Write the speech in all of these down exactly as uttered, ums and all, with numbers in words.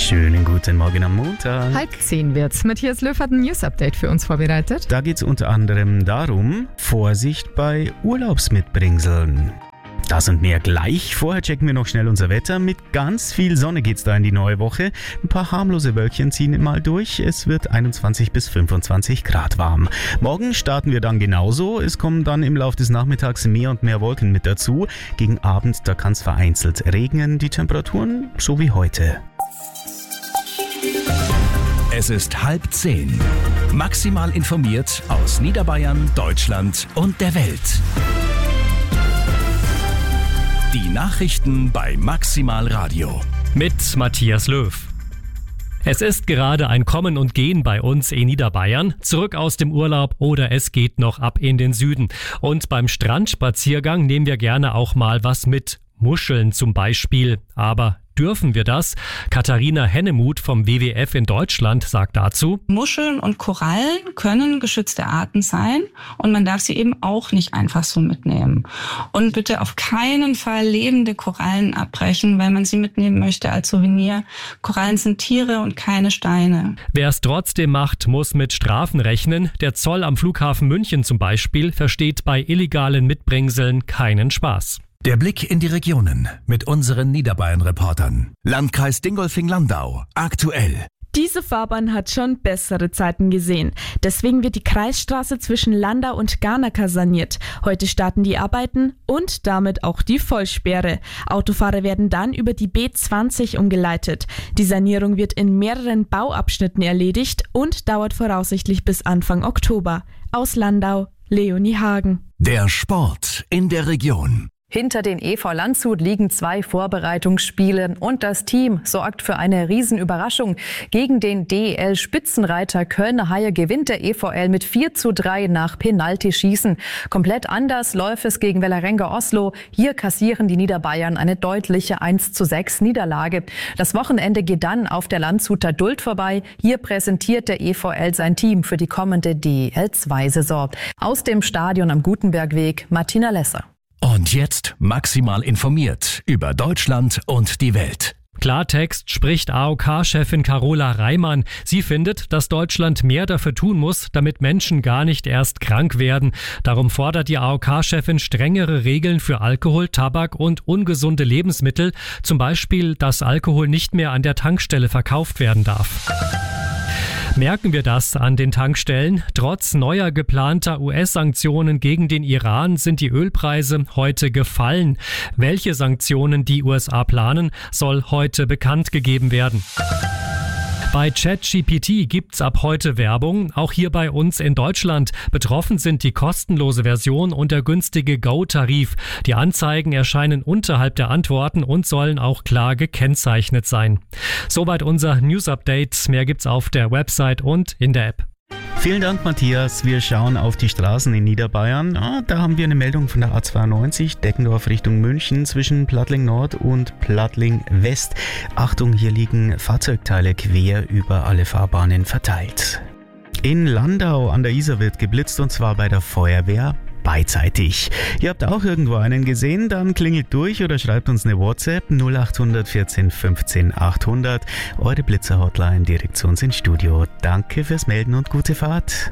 Schönen guten Morgen am Montag. Halb zehn wird's. Matthias Löw hat ein News-Update für uns vorbereitet. Da geht's unter anderem darum, Vorsicht bei Urlaubsmitbringseln. Das und mehr gleich. Vorher checken wir noch schnell unser Wetter. Mit ganz viel Sonne geht's da in die neue Woche. Ein paar harmlose Wölkchen ziehen mal durch. Es wird einundzwanzig bis fünfundzwanzig Grad warm. Morgen starten wir dann genauso. Es kommen dann im Laufe des Nachmittags mehr und mehr Wolken mit dazu. Gegen Abend, da kann es vereinzelt regnen. Die Temperaturen so wie heute. Es ist halb zehn. Maximal informiert aus Niederbayern, Deutschland und der Welt. Die Nachrichten bei Maximal Radio. Mit Matthias Löw. Es ist gerade ein Kommen und Gehen bei uns in Niederbayern. Zurück aus dem Urlaub oder es geht noch ab in den Süden. Und beim Strandspaziergang nehmen wir gerne auch mal was mit. Muscheln zum Beispiel. Aber dürfen wir das? Katharina Hennemuth vom W W F in Deutschland sagt dazu: Muscheln und Korallen können geschützte Arten sein und man darf sie eben auch nicht einfach so mitnehmen. Und bitte auf keinen Fall lebende Korallen abbrechen, weil man sie mitnehmen möchte als Souvenir. Korallen sind Tiere und keine Steine. Wer es trotzdem macht, muss mit Strafen rechnen. Der Zoll am Flughafen München zum Beispiel versteht bei illegalen Mitbringseln keinen Spaß. Der Blick in die Regionen mit unseren Niederbayern-Reportern. Landkreis Dingolfing-Landau. Aktuell. Diese Fahrbahn hat schon bessere Zeiten gesehen. Deswegen wird die Kreisstraße zwischen Landau und Garnacker saniert. Heute starten die Arbeiten und damit auch die Vollsperre. Autofahrer werden dann über die B zwanzig umgeleitet. Die Sanierung wird in mehreren Bauabschnitten erledigt und dauert voraussichtlich bis Anfang Oktober. Aus Landau, Leonie Hagen. Der Sport in der Region. Hinter den E V Landshut liegen zwei Vorbereitungsspiele und das Team sorgt für eine Riesenüberraschung. Gegen den D E L-Spitzenreiter Kölner Haie gewinnt der E V L mit vier zu drei nach Penaltyschießen. Komplett anders läuft es gegen Vålerenga Oslo. Hier kassieren die Niederbayern eine deutliche eins zu sechs Niederlage. Das Wochenende geht dann auf der Landshuter Duld vorbei. Hier präsentiert der E V L sein Team für die kommende D E L zwei Saison. Aus dem Stadion am Gutenbergweg, Martina Lesser. Und jetzt maximal informiert über Deutschland und die Welt. Klartext spricht A O K-Chefin Carola Reimann. Sie findet, dass Deutschland mehr dafür tun muss, damit Menschen gar nicht erst krank werden. Darum fordert die A O K-Chefin strengere Regeln für Alkohol, Tabak und ungesunde Lebensmittel. Zum Beispiel, dass Alkohol nicht mehr an der Tankstelle verkauft werden darf. Merken wir das an den Tankstellen? Trotz neuer geplanter U S-Sanktionen gegen den Iran sind die Ölpreise heute gefallen. Welche Sanktionen die U S A planen, soll heute bekannt gegeben werden. Bei ChatGPT gibt's ab heute Werbung, auch hier bei uns in Deutschland. Betroffen sind die kostenlose Version und der günstige Go-Tarif. Die Anzeigen erscheinen unterhalb der Antworten und sollen auch klar gekennzeichnet sein. Soweit unser News-Update. Mehr gibt's auf der Website und in der App. Vielen Dank, Matthias. Wir schauen auf die Straßen in Niederbayern. Ah, da haben wir eine Meldung von der A zweiundneunzig, Deckendorf Richtung München zwischen Plattling Nord und Plattling West. Achtung, hier liegen Fahrzeugteile quer über alle Fahrbahnen verteilt. In Landau an der Isar wird geblitzt und zwar bei der Feuerwehr. Beidseitig. Ihr habt auch irgendwo einen gesehen, dann klingelt durch oder schreibt uns eine WhatsApp null acht vierzehn fünfzehn achthundert. Eure Blitzer-Hotline direkt zu uns ins Studio. Danke fürs Melden und gute Fahrt.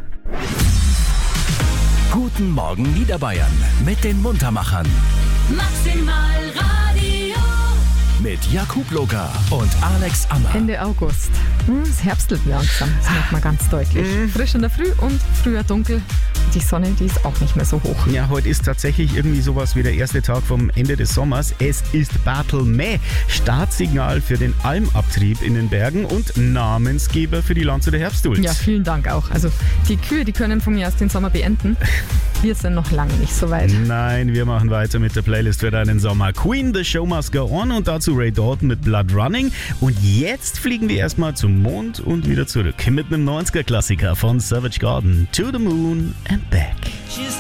Guten Morgen Niederbayern mit den Muntermachern. Maximal Radio. Mit Jakub Loga und Alex Ammer. Ende August. Hm, es herbstelt langsam, das merkt man ganz deutlich. Mm. Frisch in der Früh und früher dunkel. Die Sonne, die ist auch nicht mehr so hoch. Ja, heute ist tatsächlich irgendwie sowas wie der erste Tag vom Ende des Sommers. Es ist Battle Mäh, Startsignal für den Almabtrieb in den Bergen und Namensgeber für die Landshuter Herbstduld. Ja, vielen Dank auch. Also die Kühe, die können von mir aus den Sommer beenden. Wir sind noch lange nicht so weit. Nein, wir machen weiter mit der Playlist für deinen Sommer. Queen, The Show Must Go On und dazu Ray Dalton mit Blood Running. Und jetzt fliegen wir erstmal zum Mond und wieder zurück mit einem neunziger-Klassiker von Savage Garden, To the Moon and Back. She's